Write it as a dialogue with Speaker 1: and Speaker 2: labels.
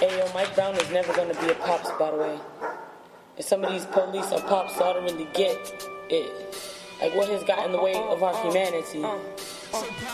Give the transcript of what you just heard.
Speaker 1: Ayo, Mike Brown is never gonna be a pops, by the way. And some of these police are pops, so I don't really get it. Like, what has got in the way of our humanity?